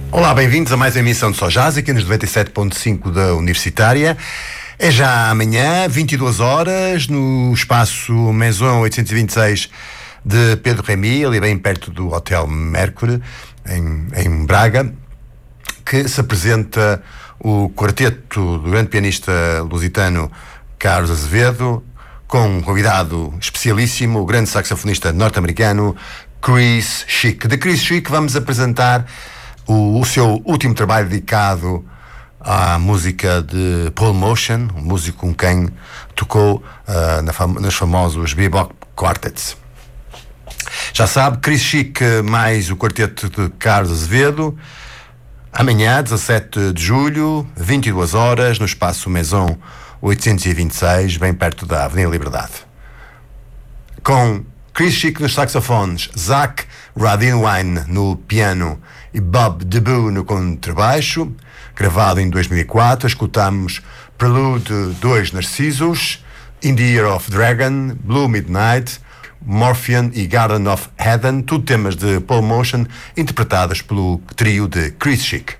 Olá, bem-vindos a mais uma emissão de Só Jazz aqui nos 97.5 da Universitária. É já amanhã, 22 horas, no espaço Maison 826 de Pedro Remy, ali bem perto do Hotel Mercury, em Braga, que se apresenta o quarteto do grande pianista lusitano Carlos Azevedo, com um convidado especialíssimo, o grande saxofonista norte-americano Chris Schick. De Chris Schick vamos apresentar o seu último trabalho dedicado à música de Paul Motian, um músico com quem tocou nos famosos bebop quartets. Já sabe, Chris Schick mais o quarteto de Carlos Azevedo, amanhã, 17 de julho, 22 horas, no espaço Maison 826, bem perto da Avenida Liberdade. Com Chris Schick nos saxofones, Zach Radinwine no piano e Bob DeBoo no contrabaixo. Gravado em 2004, escutamos Prelude 2 Narcissus, In the Year of Dragon, Blue Midnight, Morphean e Garden of Eden, tudo temas de Paul Motian, interpretadas pelo trio de Chris Schick.